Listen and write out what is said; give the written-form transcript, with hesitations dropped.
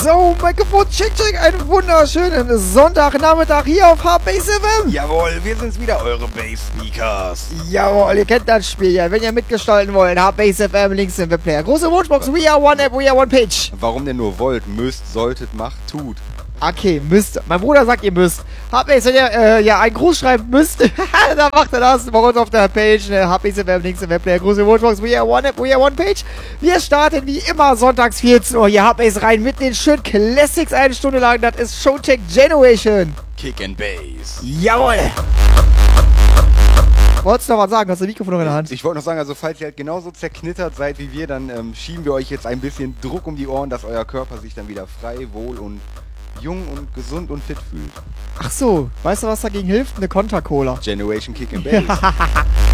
So, Mikrofon, check, einen wunderschönen Sonntagnachmittag hier auf HBaseFM. Jawohl, wir sind's wieder, eure Bass-Speakers. Jawohl, ihr kennt das Spiel ja. Wenn ihr mitgestalten wollt, HBaseFM, Links im Webplayer. Große Wunschbox, we are one app, we are one page. Warum denn nur wollt, müsst, solltet, macht, tut. Okay, müsst. Mein Bruder sagt, ihr müsst. HBaseFM, wenn ihr einen Gruß schreiben müsst, dann macht ihr das bei uns auf der Page. HBaseFM, Links im Webplayer. Große Wunschbox, we are one app, we are one page. Wir starten wie immer sonntags 14 Uhr. Hier HBase rein mit den schönen Classics eine Stunde lang. Das ist Showtech Generation. Kick and Bass. Jawohl! Wolltest du noch was sagen? Hast du das Mikrofon noch in der Hand? Ich wollte noch sagen, also falls ihr halt genauso zerknittert seid wie wir, dann schieben wir euch jetzt ein bisschen Druck um die Ohren, dass euer Körper sich dann wieder frei, wohl und jung und gesund und fit fühlt. Ach so, weißt du, was dagegen hilft? Eine Konter-Cola. Generation Kick and Bass.